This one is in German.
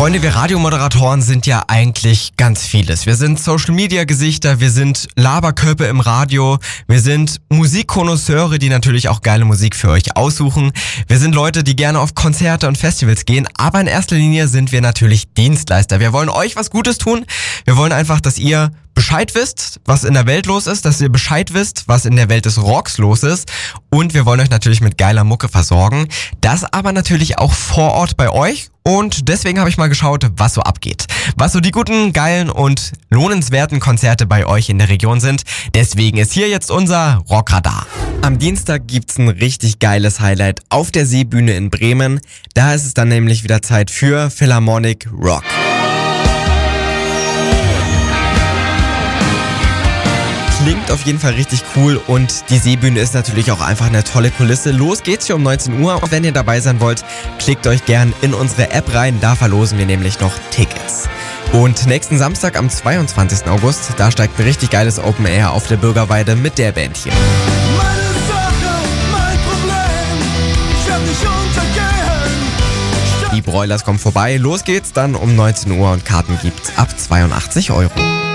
Freunde, wir Radiomoderatoren sind ja eigentlich ganz vieles. Wir sind Social-Media-Gesichter, wir sind Laberköpfe im Radio, wir sind Musikkonnoisseure, die natürlich auch geile Musik für euch aussuchen. Wir sind Leute, die gerne auf Konzerte und Festivals gehen, aber in erster Linie sind wir natürlich Dienstleister. Wir wollen euch was Gutes tun. Wir wollen einfach, dass ihr Bescheid wisst, was in der Welt los ist, dass ihr Bescheid wisst, was in der Welt des Rocks los ist, und wir wollen euch natürlich mit geiler Mucke versorgen. Das aber natürlich auch vor Ort bei euch, und deswegen habe ich mal geschaut, was so abgeht. Was so die guten, geilen und lohnenswerten Konzerte bei euch in der Region sind. Deswegen ist hier jetzt unser Rockradar. Am Dienstag gibt's ein richtig geiles Highlight auf der Seebühne in Bremen. Da ist es dann nämlich wieder Zeit für Philharmonic Rock. Klingt auf jeden Fall richtig cool, und die Seebühne ist natürlich auch einfach eine tolle Kulisse. Los geht's hier um 19 Uhr, und wenn ihr dabei sein wollt, klickt euch gern in unsere App rein, da verlosen wir nämlich noch Tickets. Und nächsten Samstag am 22. August, da steigt ein richtig geiles Open Air auf der Bürgerweide mit der Band hier. Meine Sache, mein Problem, ich werd nicht untergehen. Die Broilers kommen vorbei, los geht's dann um 19 Uhr, und Karten gibt's ab 82 €.